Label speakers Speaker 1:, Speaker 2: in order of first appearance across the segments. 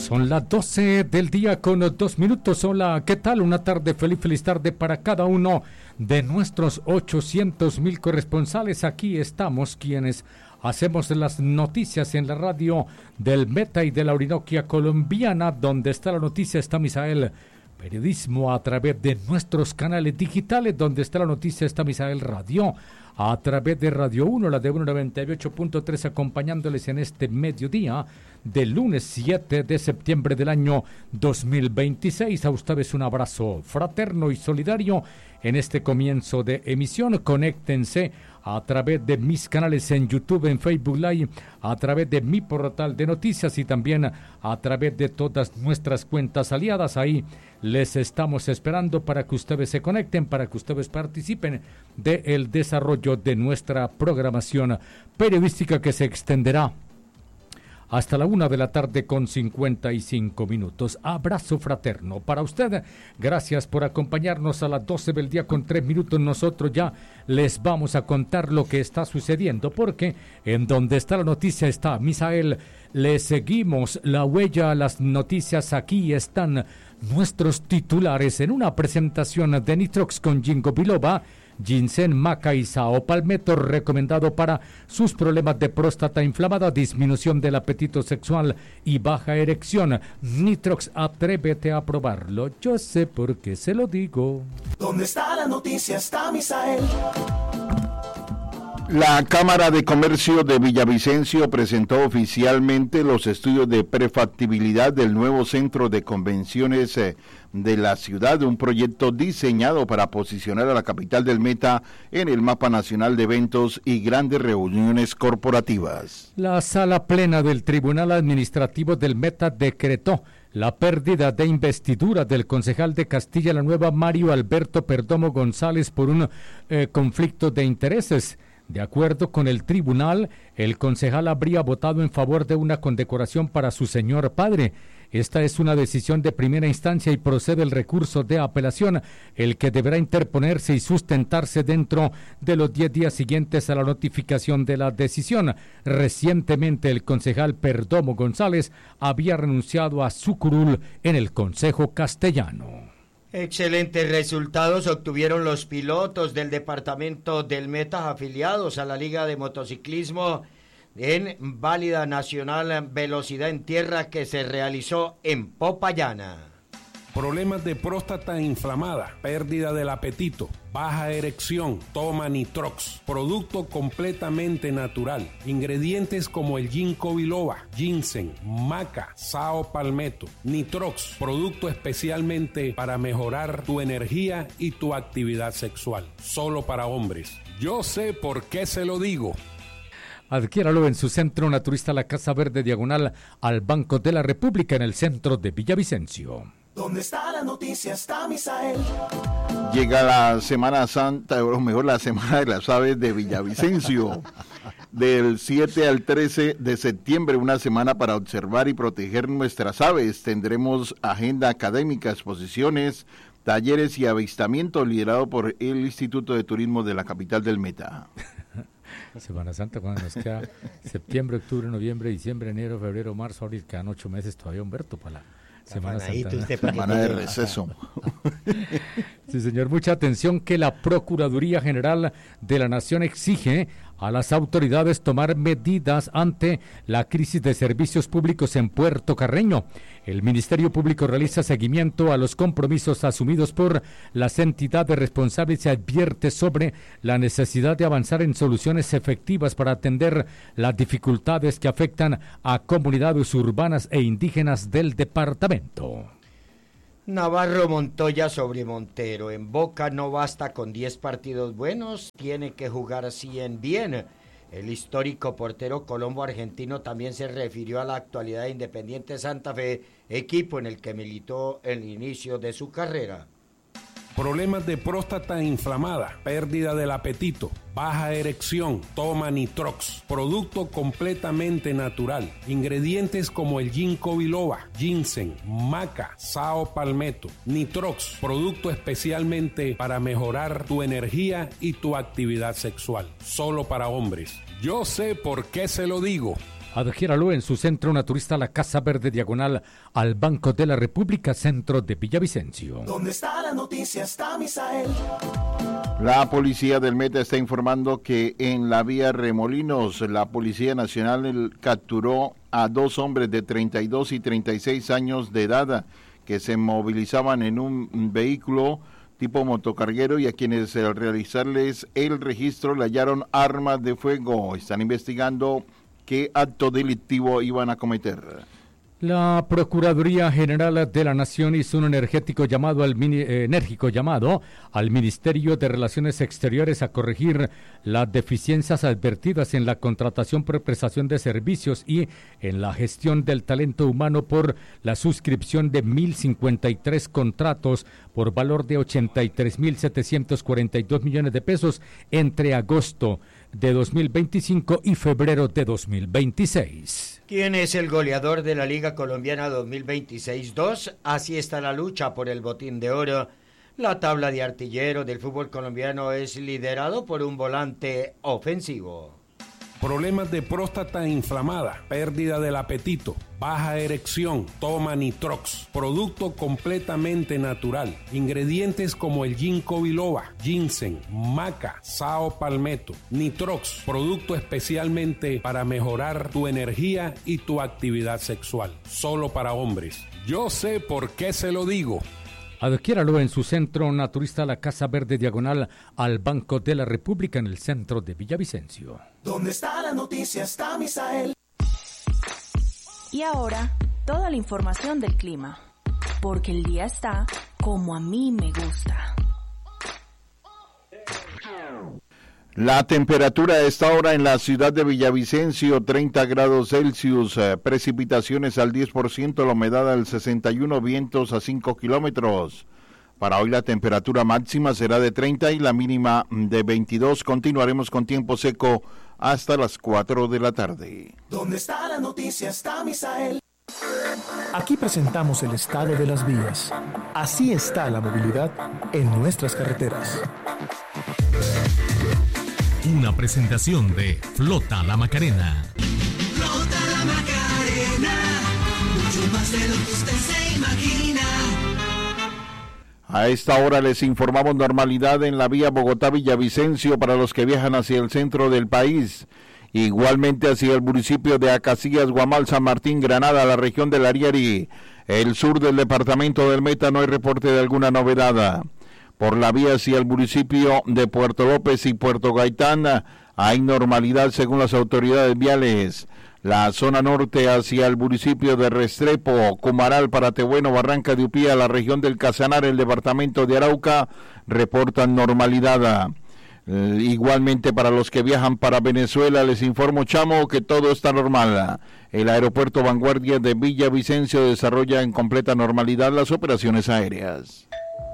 Speaker 1: Son las 12 del día con 2 minutos. Hola, ¿qué tal? Una tarde feliz tarde para cada uno de nuestros 800,000 corresponsales. Aquí estamos quienes hacemos las noticias en la radio del Meta y de la Orinoquia colombiana. Donde está la noticia está Misael. Periodismo a través de nuestros canales digitales. Donde está la noticia está Misael Radio. A través de Radio 1, la de 198.3, acompañándoles en este mediodía del lunes 7 de septiembre del año 2026. A ustedes un abrazo fraterno y solidario en este comienzo de emisión. Conéctense a través de mis canales en YouTube, en Facebook Live, a través de mi portal de noticias y también a través de todas nuestras cuentas aliadas. Ahí les estamos esperando para que ustedes se conecten, para que ustedes participen del desarrollo de nuestra programación periodística que se extenderá hasta la 1 de la tarde con 55 minutos. Abrazo fraterno para usted. Gracias por acompañarnos a las 12 del día con 3 minutos. Nosotros ya les vamos a contar lo que está sucediendo, porque en donde está la noticia está Misael. Le seguimos la huella a las noticias. Aquí están nuestros titulares en una presentación de Nitrox con Ginkgo biloba, ginseng, maca y sao palmetto, recomendado para sus problemas de próstata inflamada, disminución del apetito sexual y baja erección. Nitrox, atrévete a probarlo. Yo sé por qué se lo digo.
Speaker 2: ¿Dónde está la noticia? Está Misael.
Speaker 3: La Cámara de Comercio de Villavicencio presentó oficialmente los estudios de prefactibilidad del nuevo centro de convenciones de la ciudad, un proyecto diseñado para posicionar a la capital del Meta en el mapa nacional de eventos y grandes reuniones corporativas.
Speaker 1: La sala plena del Tribunal Administrativo del Meta decretó la pérdida de investidura del concejal de Castilla la Nueva, Mario Alberto Perdomo González, por un conflicto de intereses. De acuerdo con el tribunal, el concejal habría votado en favor de una condecoración para su señor padre. Esta es una decisión de primera instancia y procede el recurso de apelación, el que deberá interponerse y sustentarse dentro de los 10 días siguientes a la notificación de la decisión. Recientemente el concejal Perdomo González había renunciado a su curul en el Consejo Castellano.
Speaker 4: Excelentes resultados obtuvieron los pilotos del departamento del Meta afiliados a la Liga de Motociclismo en válida nacional velocidad en tierra que se realizó en Popayán.
Speaker 5: Problemas de próstata inflamada, pérdida del apetito, baja erección, toma Nitrox, producto completamente natural. Ingredientes como el Ginkgo biloba, ginseng, maca, sao palmetto. Nitrox, producto especialmente para mejorar tu energía y tu actividad sexual. Solo para hombres. Yo sé por qué se lo digo.
Speaker 1: Adquiéralo en su centro naturista La Casa Verde, diagonal al Banco de la República, en el centro de Villavicencio.
Speaker 2: ¿Dónde está la noticia? Está Misael.
Speaker 3: Llega la Semana Santa, o mejor la Semana de las Aves de Villavicencio. Del 7 al 13 de septiembre, una semana para observar y proteger nuestras aves. Tendremos agenda académica, exposiciones, talleres y avistamiento liderado por el Instituto de Turismo de la capital del Meta.
Speaker 1: Semana Santa, cuando nos queda septiembre, octubre, noviembre, diciembre, enero, febrero, marzo, abril, quedan 8 meses todavía, Humberto, para la Semana Santa.
Speaker 3: Semana de receso.
Speaker 1: Sí, señor, mucha atención, que la Procuraduría General de la Nación exige a las autoridades tomar medidas ante la crisis de servicios públicos en Puerto Carreño. El Ministerio Público realiza seguimiento a los compromisos asumidos por las entidades responsables y advierte sobre la necesidad de avanzar en soluciones efectivas para atender las dificultades que afectan a comunidades urbanas e indígenas del departamento.
Speaker 4: Navarro Montoya sobre Montero. En Boca no basta con 10 partidos buenos, tiene que jugar 100 bien. El histórico portero colombo argentino también se refirió a la actualidad de Independiente Santa Fe, equipo en el que militó el inicio de su carrera.
Speaker 5: Problemas de próstata inflamada, pérdida del apetito, baja erección, toma Nitrox, producto completamente natural. Ingredientes como el Ginkgo biloba, ginseng, maca, sao palmetto. Nitrox, producto especialmente para mejorar tu energía y tu actividad sexual. Solo para hombres. Yo sé por qué se lo digo.
Speaker 1: Adquiéralo en su centro naturista La Casa Verde, diagonal al Banco de la República, centro de Villavicencio.
Speaker 2: Donde está la noticia está Misael.
Speaker 3: La policía del Meta está informando que en la vía Remolinos, la Policía Nacional capturó a 2 hombres de 32 y 36 años de edad que se movilizaban en un vehículo tipo motocarguero y a quienes al realizarles el registro le hallaron armas de fuego. Están investigando qué acto delictivo iban a cometer.
Speaker 1: La Procuraduría General de la Nación hizo un enérgico llamado al Ministerio de Relaciones Exteriores a corregir las deficiencias advertidas en la contratación por prestación de servicios y en la gestión del talento humano por la suscripción de 1.053 contratos por valor de 83.742 millones de pesos entre agosto de 2025 y febrero de 2026.
Speaker 4: ¿Quién es el goleador de la Liga Colombiana 2026-2? Así está la lucha por el botín de oro. La tabla de artillero del fútbol colombiano es liderado por un volante ofensivo.
Speaker 5: Problemas de próstata inflamada, pérdida del apetito, baja erección, toma Nitrox, producto completamente natural. Ingredientes como el ginkgo biloba, ginseng, maca, sao palmetto. Nitrox, producto especialmente para mejorar tu energía y tu actividad sexual. Solo para hombres. Yo sé por qué se lo digo.
Speaker 1: Adquiéralo en su centro naturista La Casa Verde, diagonal al Banco de la República, en el centro de Villavicencio.
Speaker 2: Donde está la noticia está Misael.
Speaker 6: Y ahora, toda la información del clima. Porque el día está como a mí me gusta.
Speaker 3: La temperatura a esta hora en la ciudad de Villavicencio, 30 grados Celsius, precipitaciones al 10%, la humedad al 61%, vientos a 5 kilómetros. Para hoy la temperatura máxima será de 30 y la mínima de 22. Continuaremos con tiempo seco hasta las 4 de la tarde.
Speaker 2: Donde está la noticia está Misael.
Speaker 7: Aquí presentamos el estado de las vías. Así está la movilidad en nuestras carreteras.
Speaker 8: Una presentación de Flota La Macarena.
Speaker 9: Flota La Macarena, mucho más de lo que usted se imagina.
Speaker 3: A esta hora les informamos normalidad en la vía Bogotá-Villavicencio para los que viajan hacia el centro del país. Igualmente hacia el municipio de Acacías, Guamal, San Martín, Granada, la región del Ariari. El sur del departamento del Meta no hay reporte de alguna novedad. Por la vía hacia el municipio de Puerto López y Puerto Gaitán hay normalidad según las autoridades viales. La zona norte hacia el municipio de Restrepo, Cumaral, Paratebueno, Barranca de Upía, la región del Casanar, el departamento de Arauca, reportan normalidad. Igualmente para los que viajan para Venezuela, les informo, Chamo, que todo está normal. El aeropuerto Vanguardia de Villavicencio desarrolla en completa normalidad las operaciones aéreas.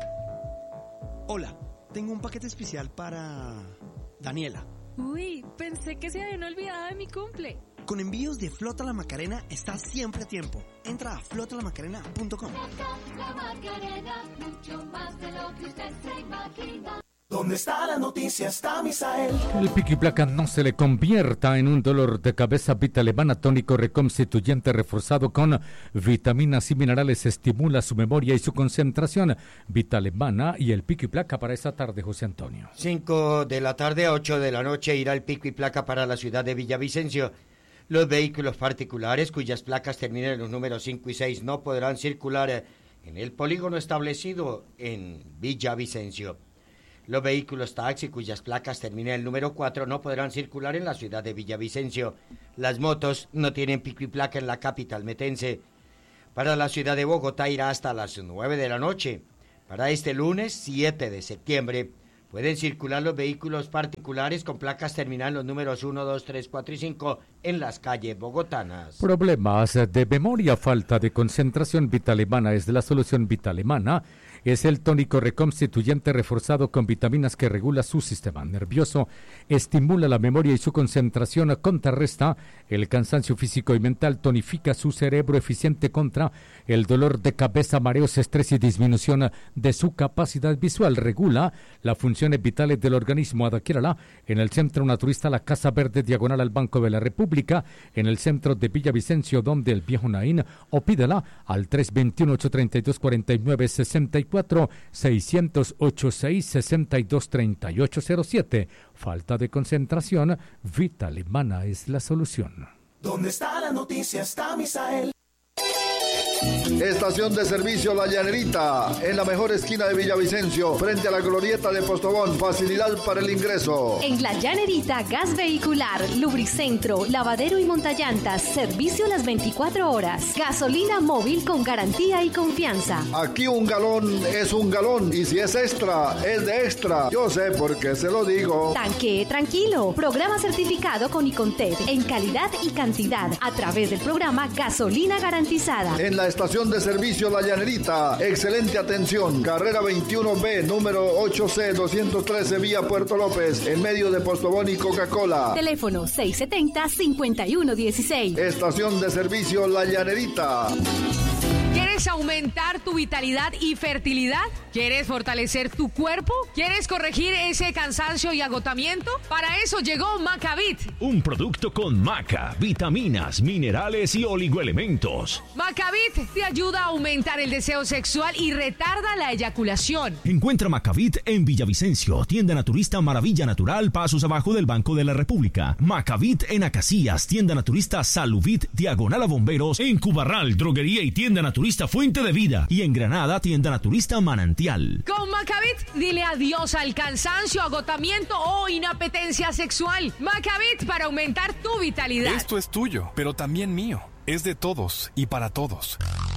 Speaker 10: Hola, tengo un paquete especial para Daniela.
Speaker 11: Uy, pensé que se habían olvidado de mi cumple.
Speaker 10: Con envíos de Flota La Macarena estás siempre a tiempo. Entra a flotalamacarena.com.
Speaker 9: La Macarena, mucho más de lo que usted se imagina.
Speaker 2: Donde está la noticia está Misael.
Speaker 1: El pico y placa no se le convierta en un dolor de cabeza. Vitalemana tónico reconstituyente reforzado con vitaminas y minerales estimula su memoria y su concentración. Vitalemana y el pico y placa para esta tarde, José Antonio.
Speaker 4: 5 de la tarde a 8 de la noche irá el pico y placa para la ciudad de Villavicencio. Los vehículos particulares cuyas placas terminen en los números 5 y 6 no podrán circular en el polígono establecido en Villavicencio. Los vehículos taxi cuyas placas terminen en el número 4 no podrán circular en la ciudad de Villavicencio. Las motos no tienen pico y placa en la capital metense. Para la ciudad de Bogotá irá hasta las 9 de la noche. Para este lunes 7 de septiembre pueden circular los vehículos particulares con placas terminales los números 1, 2, 3, 4 y 5 en las calles bogotanas.
Speaker 1: Problemas de memoria, falta de concentración. Vitalemana es de la solución Vitalemana. es el tónico reconstituyente reforzado con vitaminas que regula su sistema nervioso, estimula la memoria y su concentración, contrarresta el cansancio físico y mental, tonifica su cerebro, eficiente contra el dolor de cabeza, mareos, estrés y disminución de su capacidad visual, regula las funciones vitales del organismo. Adquiérala en el Centro Naturista La Casa Verde, diagonal al Banco de la República, en el centro de Villavicencio, donde el viejo Naín, o pídela al 321-832-4964, 608-662-3807. Falta de concentración, Vital Humana es la solución.
Speaker 2: ¿Dónde está la noticia? Está Misael.
Speaker 12: Estación de servicio La Llanerita, en la mejor esquina de Villavicencio, frente a la glorieta de Postobón. Facilidad para el ingreso.
Speaker 13: En La Llanerita, gas vehicular, lubricentro, lavadero y montallantas, servicio las 24 horas. Gasolina móvil con garantía y confianza.
Speaker 12: Aquí un galón es un galón, y si es extra, es de extra. Yo sé por qué se lo digo.
Speaker 13: Tanque tranquilo. Programa certificado con Icontec en calidad y cantidad a través del programa Gasolina Garantizada.
Speaker 12: En la estación de servicio La Llanerita, excelente atención. Carrera 21B, número 8C213, vía Puerto López, en medio de Postobón y Coca-Cola.
Speaker 13: Teléfono 670-5116.
Speaker 12: Estación de servicio La Llanerita.
Speaker 14: ¿Quieres aumentar tu vitalidad y fertilidad? ¿Quieres fortalecer tu cuerpo? ¿Quieres corregir ese cansancio y agotamiento? Para eso llegó Macavit.
Speaker 15: Un producto con maca, vitaminas, minerales y oligoelementos.
Speaker 14: Macavit te ayuda a aumentar el deseo sexual y retarda la eyaculación.
Speaker 15: Encuentra Macavit en Villavicencio, tienda naturista Maravilla Natural, pasos abajo del Banco de la República. Macavit en Acacias, tienda naturista Saluvit, diagonal a Bomberos. En Cubarral, droguería y tienda naturista Fuente de Vida, y en Granada, tienda naturista Manantial.
Speaker 14: Con Macavit, dile adiós al cansancio, agotamiento o inapetencia sexual. Macavit para aumentar tu vitalidad.
Speaker 16: Esto es tuyo, pero también mío. Es de todos y para todos.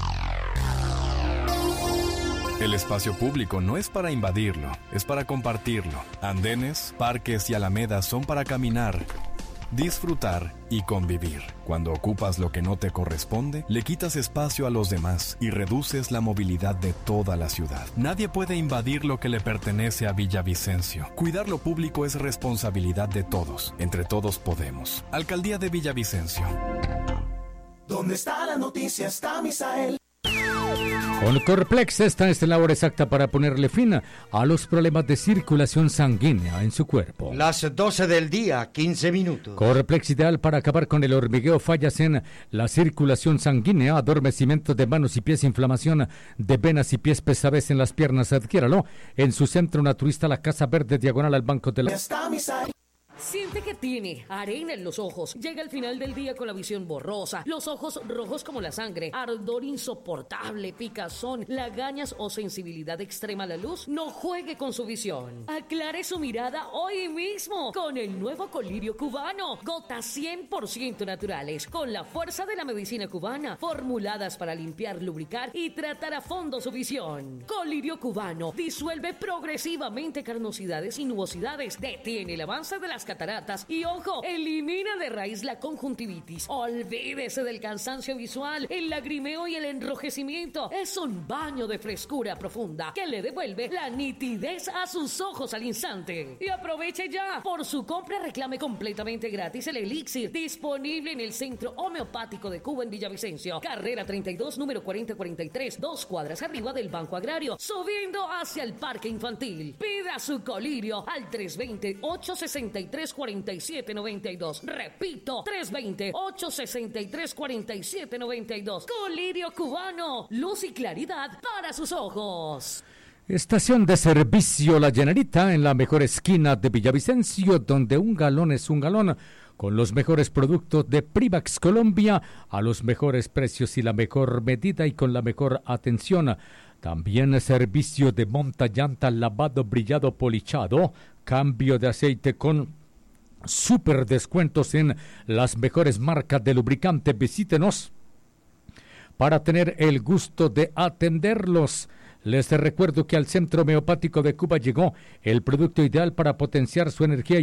Speaker 16: El espacio público no es para invadirlo, es para compartirlo. Andenes, parques y alamedas son para caminar, disfrutar y convivir. Cuando ocupas lo que no te corresponde, le quitas espacio a los demás y reduces la movilidad de toda la ciudad. Nadie puede invadir lo que le pertenece a Villavicencio. Cuidar lo público es responsabilidad de todos. Entre todos podemos. Alcaldía de Villavicencio.
Speaker 2: ¿Dónde está la noticia? Está Misael.
Speaker 1: Con Corplex, esta es la hora exacta para ponerle fin a los problemas de circulación sanguínea en su cuerpo.
Speaker 4: Las 12 del día, 15 minutos.
Speaker 1: Corplex, ideal para acabar con el hormigueo, fallas en la circulación sanguínea, adormecimiento de manos y pies, inflamación de venas y pies, pesadez en las piernas. Adquiéralo en su centro naturista La Casa Verde, diagonal al Banco de la...
Speaker 2: Está Misael.
Speaker 17: Siente que tiene arena en los ojos. Llega al final del día con la visión borrosa, los ojos rojos como la sangre, ardor insoportable, picazón, lagañas o sensibilidad extrema a la luz. No juegue con su visión. Aclare su mirada hoy mismo con el nuevo colirio cubano. Gotas 100% naturales con la fuerza de la medicina cubana, formuladas para limpiar, lubricar y tratar a fondo su visión. Colirio cubano disuelve progresivamente carnosidades y nubosidades, detiene el avance de las cataratas y, ojo, elimina de raíz la conjuntivitis. Olvídese del cansancio visual, el lagrimeo y el enrojecimiento. Es un baño de frescura profunda que le devuelve la nitidez a sus ojos al instante. Y aproveche ya. Por su compra reclame completamente gratis el elixir, disponible en el Centro Homeopático de Cuba en Villavicencio, carrera 32, número 4043, 2 cuadras arriba del Banco Agrario, subiendo hacia el Parque Infantil. Pida su colirio al 320-863-4792. Repito, 320-863-4792. Colirio cubano, luz y claridad para sus ojos.
Speaker 1: Estación de servicio La Llanerita, en la mejor esquina de Villavicencio, donde un galón es un galón, con los mejores productos de Privax Colombia, a los mejores precios y la mejor medida y con la mejor atención. También servicio de monta, llanta, lavado, brillado, polichado, cambio de aceite con super descuentos en las mejores marcas de lubricante. Visítenos para tener el gusto de atenderlos. Les recuerdo que al Centro Homeopático de Cuba llegó el producto ideal para potenciar su energía